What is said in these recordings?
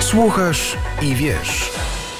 Słuchasz i wiesz.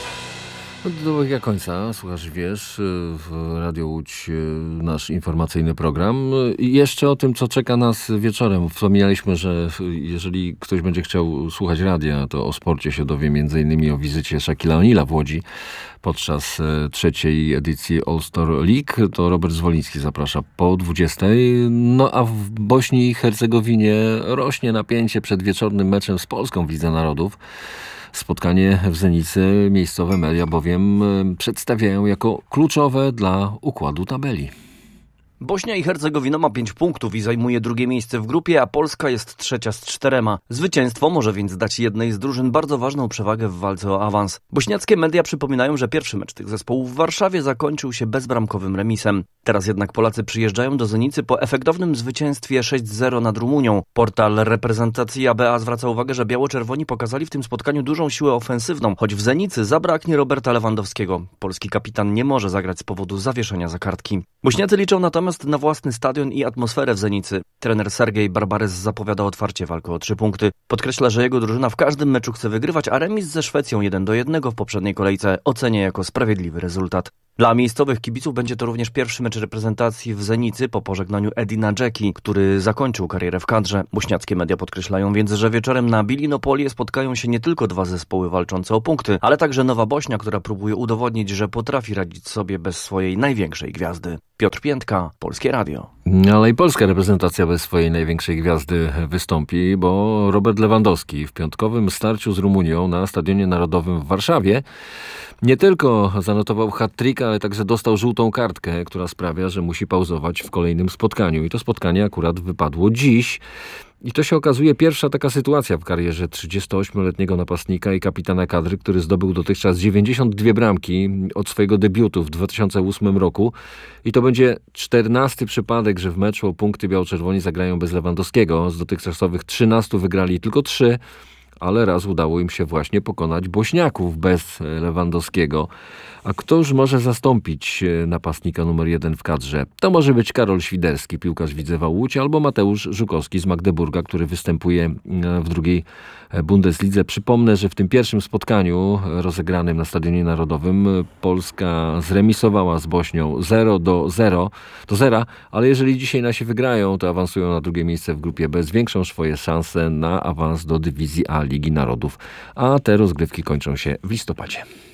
Do dobiega końca, słuchasz i wiesz, w Radio Łódź nasz informacyjny program. I jeszcze o tym, co czeka nas wieczorem. Wspominaliśmy, że jeżeli ktoś będzie chciał słuchać radia, to o sporcie się dowie m.in. o wizycie Shaquille O'Neala w Łodzi podczas trzeciej edycji All-Star League. To Robert Zwoliński zaprasza po 20. No a w Bośni i Hercegowinie rośnie napięcie przed wieczornym meczem z Polską w Lidze Narodów. Spotkanie w Zenicy miejscowe media bowiem przedstawiają jako kluczowe dla układu tabeli. Bośnia i Hercegowina ma 5 punktów i zajmuje drugie miejsce w grupie, a Polska jest trzecia z 4. Zwycięstwo może więc dać jednej z drużyn bardzo ważną przewagę w walce o awans. Bośniackie media przypominają, że pierwszy mecz tych zespołów w Warszawie zakończył się bezbramkowym remisem. Teraz jednak Polacy przyjeżdżają do Zenicy po efektownym zwycięstwie 6-0 nad Rumunią. Portal reprezentacji ABA zwraca uwagę, że biało-czerwoni pokazali w tym spotkaniu dużą siłę ofensywną, choć w Zenicy zabraknie Roberta Lewandowskiego. Polski kapitan nie może zagrać z powodu zawieszenia za kartki. Bośniacy liczą natomiast na własny stadion i atmosferę w Zenicy. Trener Sergiej Barbarez zapowiada otwarcie walkę o 3 punkty. Podkreśla, że jego drużyna w każdym meczu chce wygrywać, a remis ze Szwecją 1-1 w poprzedniej kolejce ocenia jako sprawiedliwy rezultat. Dla miejscowych kibiców będzie to również pierwszy mecz reprezentacji w Zenicy po pożegnaniu Edina Dzeki, który zakończył karierę w kadrze. Bośniackie media podkreślają więc, że wieczorem na Bilinopolię spotkają się nie tylko 2 zespoły walczące o punkty, ale także Nowa Bośnia, która próbuje udowodnić, że potrafi radzić sobie bez swojej największej gwiazdy. Piotr Piętka, Polskie Radio. Ale i polska reprezentacja bez swojej największej gwiazdy wystąpi, bo Robert Lewandowski w piątkowym starciu z Rumunią na Stadionie Narodowym w Warszawie nie tylko zanotował hat-trick, ale także dostał żółtą kartkę, która sprawia, że musi pauzować w kolejnym spotkaniu. I to spotkanie akurat wypadło dziś. I to się okazuje pierwsza taka sytuacja w karierze 38-letniego napastnika i kapitana kadry, który zdobył dotychczas 92 bramki od swojego debiutu w 2008 roku. I to będzie 14. przypadek, że w meczu o punkty biało-czerwoni zagrają bez Lewandowskiego. Z dotychczasowych 13 wygrali tylko 3. Ale raz udało im się właśnie pokonać Bośniaków bez Lewandowskiego. A któż może zastąpić napastnika numer 1 w kadrze? To może być Karol Świderski, piłkarz Widzewa Łódź, albo Mateusz Żukowski z Magdeburga, który występuje w drugiej Bundeslidze. Przypomnę, że w tym pierwszym spotkaniu rozegranym na Stadionie Narodowym Polska zremisowała z Bośnią 0-0, ale jeżeli dzisiaj nasi wygrają, to awansują na drugie miejsce w grupie B, zwiększą swoje szanse na awans do dywizji A Ligi Narodów. A te rozgrywki kończą się w listopadzie.